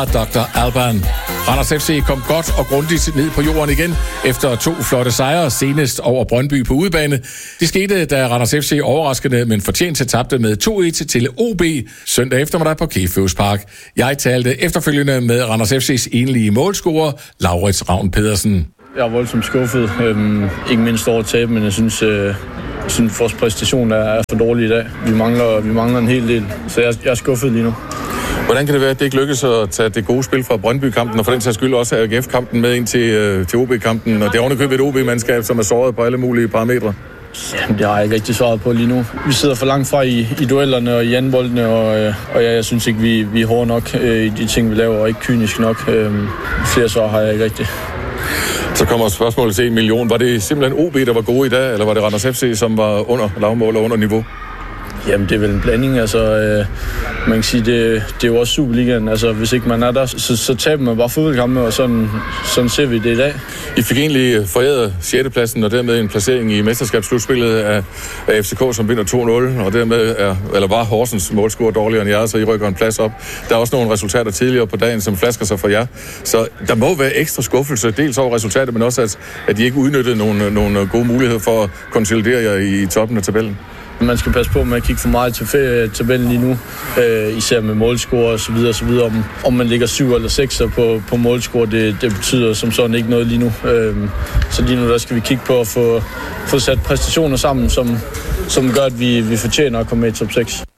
Dr. Alban. Randers FC kom godt og grundigt ned på jorden igen efter 2 flotte sejre, senest over Brøndby på udebane. Det skete, da Randers FC overraskende, men fortjent tabte med 2-1 til OB søndag eftermiddag på Keføs Park. Jeg talte efterfølgende med Randers FC's enlige målscorer, Laurits Ravn Pedersen. Jeg er voldsomt skuffet, ikke mindst over tab, men jeg synes vores præstation er for dårlig i dag. Vi mangler en hel del, så jeg er skuffet lige nu. Hvordan kan det være, at det ikke lykkes at tage det gode spil fra Brøndby-kampen, og for den sags skyld også AGF-kampen med ind til OB-kampen, og det er ovenikøbet et OB-mandskab, som er såret på alle mulige parametre? Jamen, det har jeg ikke rigtig svaret på lige nu. Vi sidder for langt fra i duellerne og i anboldene, og jeg synes ikke, vi er hårde nok i de ting, vi laver, og ikke kynisk nok. Flere svar har jeg ikke rigtig. Så kommer spørgsmålet til 1 million. Var det simpelthen OB, der var gode i dag, eller var det Randers FC, som var under lavmål og under niveau? Jamen, det er vel en blanding. Man kan sige, det er jo også Superligaen. Hvis ikke man er der, så taber man bare fodboldkampe, og sådan ser vi det i dag. I fik egentlig foræret 6. pladsen, og dermed en placering i mesterskabsslutspillet af FCK, som vinder 2-0, og dermed var Horsens målscorer dårligere end jer, så I rykker en plads op. Der er også nogle resultater tidligere på dagen, som flasker sig for jer. Så der må være ekstra skuffelse, dels over resultatet, men også, at I ikke udnyttede nogle gode muligheder for at konsolidere jer i toppen af tabellen. Man skal passe på med at kigge for meget til tabellen lige nu, især med målscore og så videre. Om man ligger 7 eller 6 på målscore, det betyder som sådan ikke noget lige nu. Så lige nu der skal vi kigge på at få sat præstationer sammen, som gør, at vi fortjener at komme med i top 6.